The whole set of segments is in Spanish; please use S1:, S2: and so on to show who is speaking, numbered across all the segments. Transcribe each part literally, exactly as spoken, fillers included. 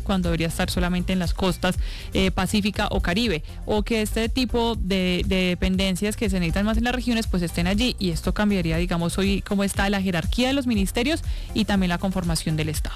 S1: cuando debería estar solamente en las costas eh, Pacífica o Caribe, o que este tipo de, de dependencias que se necesitan más en las regiones pues estén allí, y esto cambiaría, digamos, hoy cómo está la jerarquía de los ministerios y también la conformación del Estado.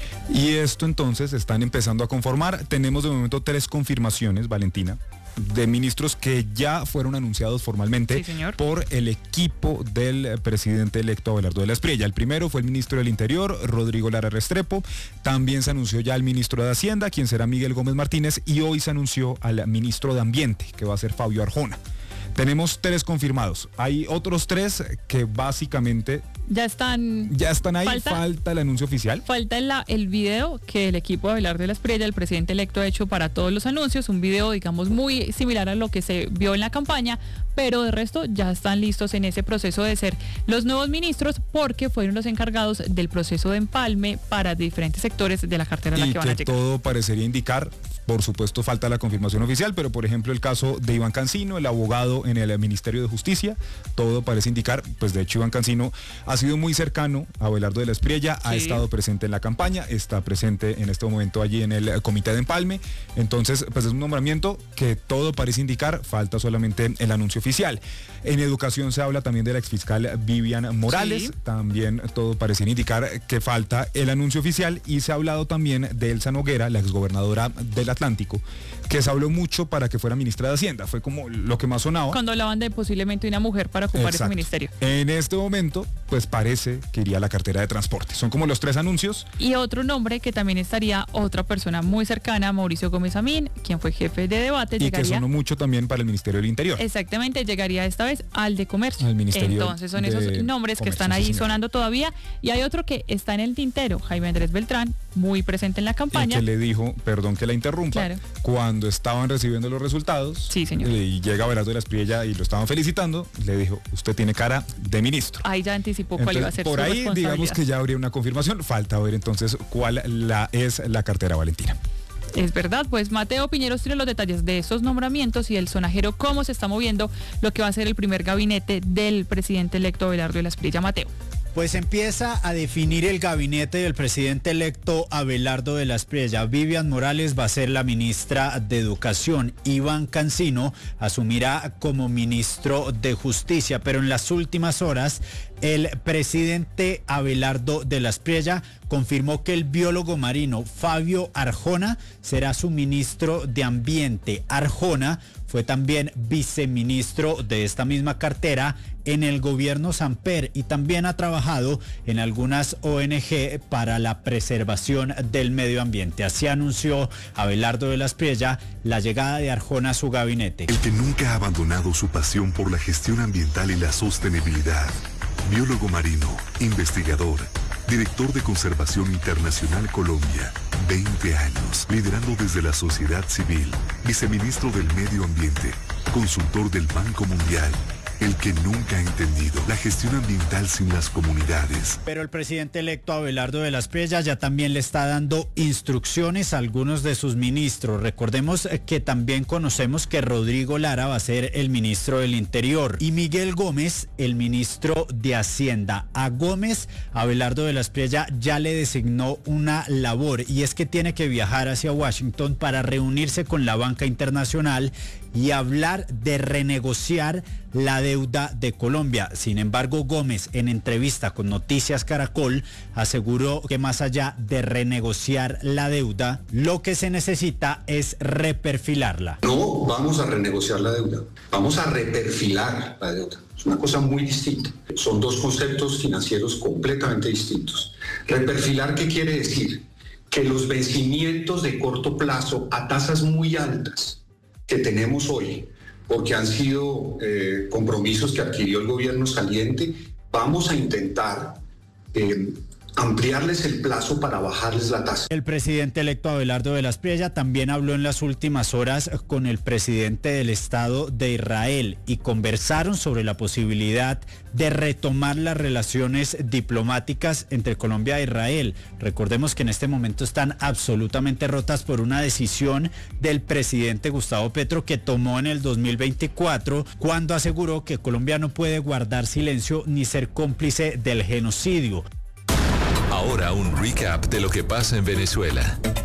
S2: Y esto entonces están empezando a conformar. Tenemos de momento tres confirmaciones, Valentina, de ministros que ya fueron anunciados formalmente
S1: sí,
S2: por el equipo del presidente electo Abelardo de la Espriella. El primero fue el ministro del Interior, Rodrigo Lara Restrepo. También se anunció ya el ministro de Hacienda, quien será Miguel Gómez Martínez, y hoy se anunció al ministro de Ambiente, que va a ser Fabio Arjona. Tenemos tres confirmados. Hay otros tres que básicamente
S1: ya están
S2: ya están ahí.
S1: Falta,
S2: falta el anuncio oficial.
S1: Falta el, el video que el equipo de Abelardo de la Espriella, el presidente electo, ha hecho para todos los anuncios. Un video, digamos, muy similar a lo que se vio en la campaña, pero de resto ya están listos en ese proceso de ser los nuevos ministros, porque fueron los encargados del proceso de empalme para diferentes sectores de la cartera a la
S2: y
S1: que van a
S2: que
S1: llegar.
S2: Todo parecería indicar, por supuesto falta la confirmación oficial, pero por ejemplo el caso de Iván Cancino, el abogado en el Ministerio de Justicia, todo parece indicar, pues de hecho Iván Cancino ha sido muy cercano a Abelardo de la Espriella, sí. Ha estado presente en la campaña, está presente en este momento allí en el comité de empalme, entonces pues es un nombramiento que todo parece indicar, falta solamente el anuncio oficial. En educación se habla también de la exfiscal Vivian Morales, sí. También todo parece indicar que falta el anuncio oficial, y se ha hablado también de Elsa Noguera, la exgobernadora del Atlántico, que se habló mucho para que fuera ministra de Hacienda, fue como lo que más sonaba.
S1: Cuando hablaban de posiblemente una mujer para ocupar
S2: Exacto.
S1: ese ministerio.
S2: En este momento, pues parece que iría a la cartera de transporte. Son como los tres anuncios.
S1: Y otro nombre que también estaría otra persona muy cercana, Mauricio Gómez Amín, quien fue jefe de debate.
S2: Y
S1: llegaría,
S2: que sonó mucho también para el Ministerio del Interior.
S1: Exactamente, llegaría esta vez al de Comercio.
S2: Al Ministerio
S1: Entonces son esos nombres
S2: Comercio,
S1: que están ahí
S2: sí,
S1: sonando todavía. Y hay otro que está en el tintero, Jaime Andrés Beltrán, muy presente en la campaña.
S2: Y que le dijo, perdón que la interrumpa, claro. Cuando estaban recibiendo los resultados,
S1: sí, señor.
S2: Y llega Abelardo de la Espriella y lo estaban felicitando, le dijo, usted tiene cara de ministro.
S1: Ahí ya anticipó cuál
S2: entonces,
S1: iba a ser
S2: por
S1: su
S2: ahí
S1: responsabilidad.
S2: Digamos que ya habría una confirmación, falta ver entonces cuál la es la cartera, Valentina.
S1: Es verdad, pues Mateo Piñeros tiene los detalles de esos nombramientos y el sonajero, cómo se está moviendo lo que va a ser el primer gabinete del presidente electo Abelardo de la Espriella. Mateo.
S3: Pues empieza a definir el gabinete del presidente electo Abelardo de la Espriella. Vivian Morales va a ser la ministra de Educación. Iván Cancino asumirá como ministro de Justicia. Pero en las últimas horas, el presidente Abelardo de la Espriella confirmó que el biólogo marino Fabio Arjona será su ministro de Ambiente. Arjona fue también viceministro de esta misma cartera en el gobierno Samper y también ha trabajado en algunas O N G para la preservación del medio ambiente. Así anunció Abelardo de la Espriella la llegada de Arjona a su gabinete.
S4: El que nunca ha abandonado su pasión por la gestión ambiental y la sostenibilidad. Biólogo marino, investigador, director de Conservación Internacional Colombia. veinte años, liderando desde la sociedad civil, viceministro del Medio Ambiente, consultor del Banco Mundial. El que nunca ha entendido la gestión ambiental sin las comunidades.
S3: Pero el presidente electo Abelardo de la Espriella ya también le está dando instrucciones a algunos de sus ministros. Recordemos que también conocemos que Rodrigo Lara va a ser el ministro del Interior y Miguel Gómez el ministro de Hacienda. A Gómez, Abelardo de la Espriella ya le designó una labor y es que tiene que viajar hacia Washington para reunirse con la banca internacional y hablar de renegociar la deuda de Colombia. Sin embargo, Gómez, en entrevista con Noticias Caracol, aseguró que más allá de renegociar la deuda, lo que se necesita es reperfilarla.
S5: No vamos a renegociar la deuda, vamos a reperfilar la deuda. Es una cosa muy distinta. Son dos conceptos financieros completamente distintos. Reperfilar, ¿qué quiere decir? Que los vencimientos de corto plazo a tasas muy altas que tenemos hoy, porque han sido eh, compromisos que adquirió el gobierno saliente, vamos a intentar eh, ampliarles el plazo para bajarles la tasa.
S3: El presidente electo Abelardo de la Espriella también habló en las últimas horas con el presidente del Estado de Israel y conversaron sobre la posibilidad de retomar las relaciones diplomáticas entre Colombia e Israel. Recordemos que en este momento están absolutamente rotas por una decisión del presidente Gustavo Petro que tomó en el dos mil veinticuatro cuando aseguró que Colombia no puede guardar silencio ni ser cómplice del genocidio.
S6: Ahora un recap de lo que pasa en Venezuela.